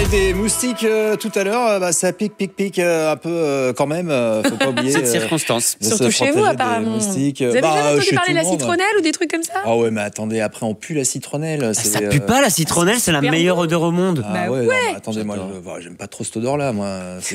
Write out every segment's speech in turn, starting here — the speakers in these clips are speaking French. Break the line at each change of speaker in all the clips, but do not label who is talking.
des moustiques tout à l'heure, ça pique un peu quand même. Faut pas oublier
cette circonstance.
Surtout chez vous, apparemment. Vous avez jamais entendu parler de la citronnelle ou des trucs comme ça?
Ah ouais, mais attendez, après on pue la citronnelle.
Ça pue pas la citronnelle, c'est la meilleure odeur au monde.
Ah ouais, non, attendez, moi j'aime pas trop cette odeur-là, moi.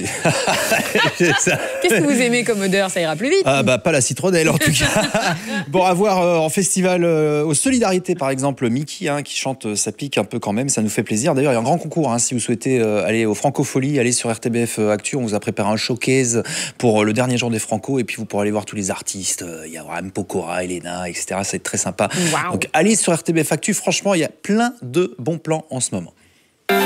Qu'est-ce que vous aimez comme odeur? Ça ira plus vite.
Ah pas la citronnelle en tout cas. Bon, à voir en festival aux Solidarités par exemple, Mickey qui chante Ça pique un peu quand même, ça nous fait plaisir. D'ailleurs, il y a un grand concours si vous souhaitez aller au Francofolie, allez sur RTBF Actu, on vous a préparé un showcase pour le dernier jour des Franco et puis vous pourrez aller voir tous les artistes, il y a Ram Pokora, Elena, etc. C'est très sympa.
Wow.
Donc allez sur RTBF Actu, franchement, il y a plein de bons plans en ce moment.
Le 8-9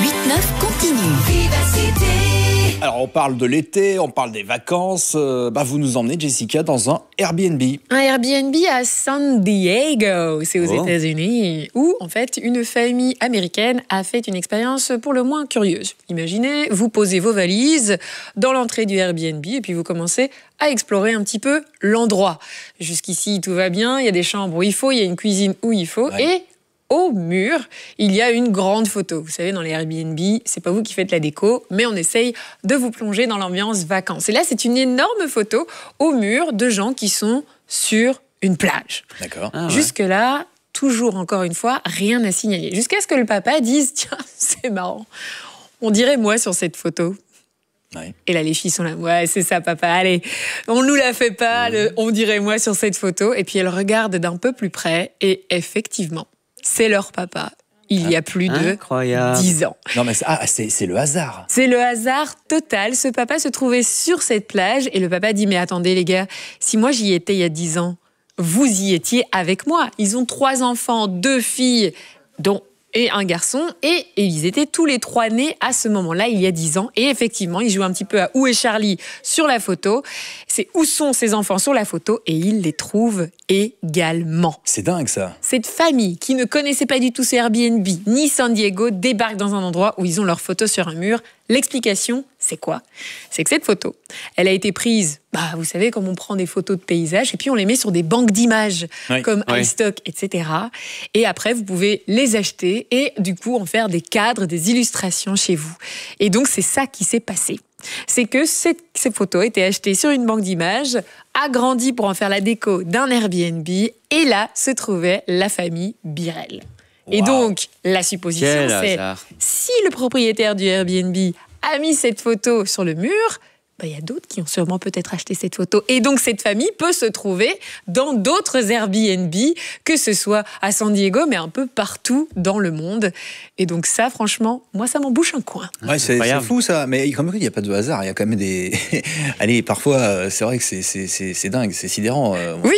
continue. Vivacité.
Alors on parle de l'été, on parle des vacances, vous nous emmenez Jessica dans un Airbnb.
Un Airbnb à San Diego, c'est aux États-Unis, où en fait une famille américaine a fait une expérience pour le moins curieuse. Imaginez, vous posez vos valises dans l'entrée du Airbnb et puis vous commencez à explorer un petit peu l'endroit. Jusqu'ici tout va bien, il y a des chambres où il faut, il y a une cuisine où il faut et au mur, il y a une grande photo. Vous savez, dans les Airbnb, c'est pas vous qui faites la déco, mais on essaye de vous plonger dans l'ambiance vacances. Et là, c'est une énorme photo au mur de gens qui sont sur une plage.
D'accord.
Jusque-là, toujours, encore une fois, rien à signaler. Jusqu'à ce que le papa dise « Tiens, c'est marrant, on dirait moi sur cette photo ».
Ouais.
Et là, les filles sont là. Ouais, c'est ça, papa. Allez, on nous la fait pas. On dirait moi sur cette photo. Et puis elles regardent d'un peu plus près. Et effectivement, c'est leur papa. Il y a plus de 10 ans.
Non, mais c'est le hasard.
C'est le hasard total. Ce papa se trouvait sur cette plage. Et le papa dit, mais attendez les gars, si moi j'y étais il y a 10 ans, vous y étiez avec moi. Ils ont 3 enfants, 2 filles, dont et un garçon, et ils étaient tous les 3 nés à ce moment-là, il y a 10 ans. Et effectivement, ils jouent un petit peu à Où est Charlie sur la photo. C'est où sont ces enfants sur la photo, et ils les trouvent également.
C'est dingue, ça.
Cette famille qui ne connaissait pas du tout ces Airbnb, ni San Diego, débarque dans un endroit où ils ont leur photo sur un mur. L'explication, c'est quoi? C'est que cette photo, elle a été prise, vous savez, comme on prend des photos de paysages, et puis on les met sur des banques d'images, comme iStock, etc. Et après, vous pouvez les acheter et du coup en faire des cadres, des illustrations chez vous. Et donc, c'est ça qui s'est passé. C'est que ces photos étaient achetées sur une banque d'images, agrandies pour en faire la déco d'un Airbnb, et là se trouvait la famille Birel. Wow. Et donc, la supposition, c'est si le propriétaire du Airbnb a mis cette photo sur le mur, il y a d'autres qui ont sûrement peut-être acheté cette photo. Et donc, cette famille peut se trouver dans d'autres Airbnb, que ce soit à San Diego, mais un peu partout dans le monde. Et donc ça, franchement, moi, ça m'en bouche un coin.
Ouais, c'est fou, ça. Mais comme il n'y a pas de hasard, il y a quand même des... Allez, parfois, c'est vrai que c'est dingue, c'est sidérant.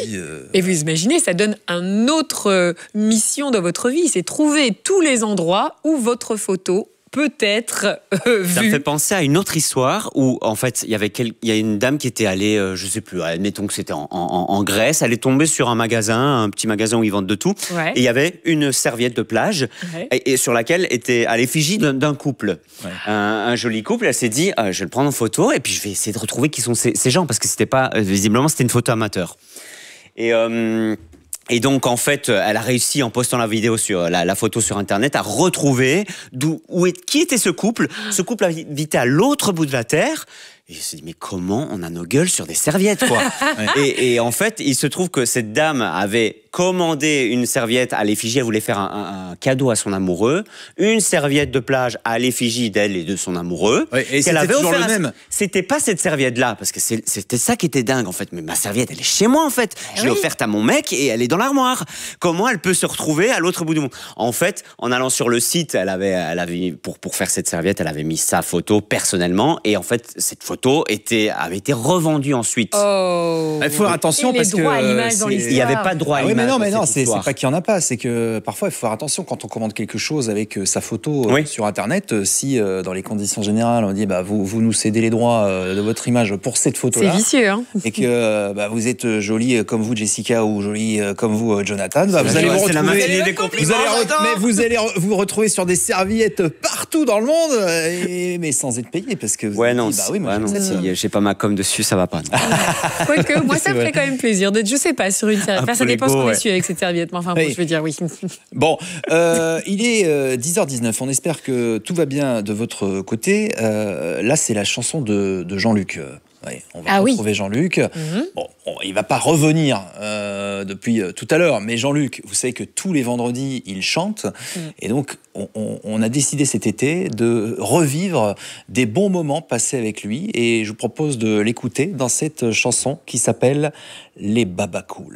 Et vous imaginez, ça donne une autre mission dans votre vie. C'est trouver tous les endroits où votre photo peut-être vu.
Ça me fait penser à une autre histoire où, en fait, il y a une dame qui était allée, je sais plus, admettons que c'était en Grèce, elle est tombée sur un petit magasin où ils vendent de tout, et il y avait une serviette de plage, et sur laquelle était à l'effigie d'un couple, un joli couple. Elle s'est dit, je vais le prendre en photo, et puis je vais essayer de retrouver qui sont ces gens, parce que c'était pas, visiblement, c'était une photo amateur. Et donc, en fait, elle a réussi, en postant la vidéo sur la photo sur Internet, à retrouver qui était ce couple. Ce couple habitait à l'autre bout de la Terre. Et je me suis dit, mais comment on a nos gueules sur des serviettes, quoi. Et en fait, il se trouve que cette dame avait commandé une serviette à l'effigie. Elle voulait faire un cadeau à son amoureux. Une serviette de plage à l'effigie d'elle et de son amoureux.
Et c'était toujours le même.
C'était pas cette serviette-là, parce que c'était ça qui était dingue, en fait. Mais ma serviette, elle est chez moi, en fait. Je l'ai offerte à mon mec et elle est dans l'armoire. Comment elle peut se retrouver à l'autre bout du monde? En fait, en allant sur le site, elle avait pour faire cette serviette, elle avait mis sa photo personnellement. Et en fait, cette photo avait été revendue ensuite.
Il faut faire attention parce que
il
n'y avait pas de droit à l'image.
Mais non, c'est pas qu'il n'y en a pas. C'est que parfois, il faut faire attention quand on commande quelque chose avec sa photo sur Internet. Si dans les conditions générales, on dit vous nous cédez les droits de votre image pour cette photo-là.
C'est vicieux, hein.
Et que vous êtes jolie comme vous, Jessica, ou jolie comme vous, Jonathan. Vous allez vous retrouver. Vous allez vous retrouver sur des serviettes partout dans le monde, mais sans être payé, parce que
j'ai pas ma com dessus, ça va pas.
Quoique, moi, ça me ferait quand même plaisir d'être, je sais pas, sur une serviette. Ça dépend ce qu'on déçu avec cette serviette. Mais enfin, bon,
Oui.
je veux dire, oui.
Bon, il est 10h19. On espère que tout va bien de votre côté. Là, c'est la chanson de Jean-Luc. Ouais, on va retrouver Jean-Luc. Bon, il va pas revenir depuis tout à l'heure, mais Jean-Luc, vous savez que tous les vendredis, il chante. Et donc, on a décidé cet été de revivre des bons moments passés avec lui. Et je vous propose de l'écouter dans cette chanson qui s'appelle « Les Babacools ».